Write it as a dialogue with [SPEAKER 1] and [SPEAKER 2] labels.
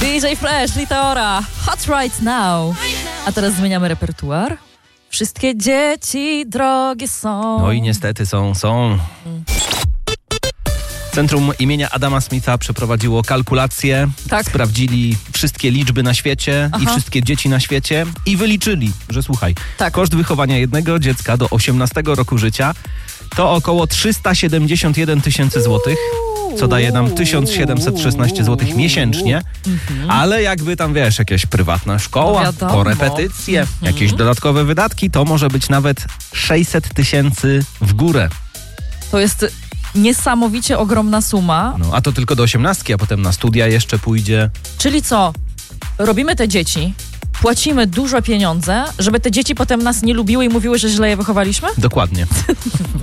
[SPEAKER 1] DJ Fresh, Liteora, Hot Right Now. A teraz zmieniamy repertuar. Wszystkie dzieci drogie są.
[SPEAKER 2] No i niestety są. Centrum imienia Adama Smitha przeprowadziło kalkulacje,
[SPEAKER 1] Tak.
[SPEAKER 2] sprawdzili wszystkie liczby na świecie i wszystkie dzieci na świecie i wyliczyli, że słuchaj,
[SPEAKER 1] Tak.
[SPEAKER 2] koszt wychowania jednego dziecka do 18 roku życia to około 371 tysięcy złotych, co daje nam 1716 złotych miesięcznie, ale jakby tam, wiesz, jakaś prywatna szkoła,
[SPEAKER 1] No wiadomo.
[SPEAKER 2] korepetycje, jakieś dodatkowe wydatki, to może być nawet 600 tysięcy w górę.
[SPEAKER 1] To jest niesamowicie ogromna suma.
[SPEAKER 2] No, a to tylko do 18, a potem na studia jeszcze pójdzie.
[SPEAKER 1] Czyli co? Robimy te dzieci, płacimy dużo pieniądze, żeby te dzieci potem nas nie lubiły i mówiły, że źle je wychowaliśmy?
[SPEAKER 2] Dokładnie.